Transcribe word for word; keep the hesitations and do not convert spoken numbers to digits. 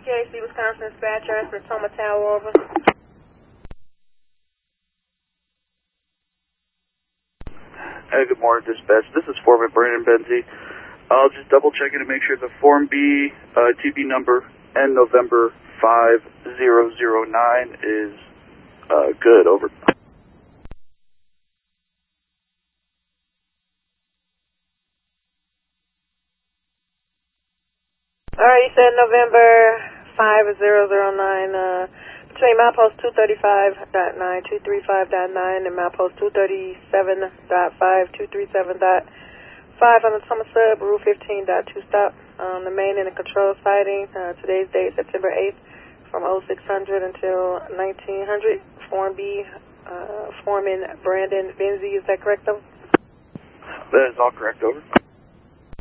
K A C Wisconsin dispatcher for Toma Tower, over. Hey, good morning, dispatch. This is Foreman Brandon Benzie. I'll just double checking to make sure the Form B uh, T B number and November five zero zero nine is uh, good. Over. All right, you said November five zero zero nine, uh, between milepost two thirty-five point nine, two thirty-five point nine, and milepost two thirty-seven point five, two thirty-seven point five on the Toma Sub, Route fifteen point two stop. Um, the main and the control sighting, uh, today's date, September eighth, from oh six hundred until nineteen hundred. Form B, uh, Foreman Brandon Benzie, is that correct, though? That is all correct, over.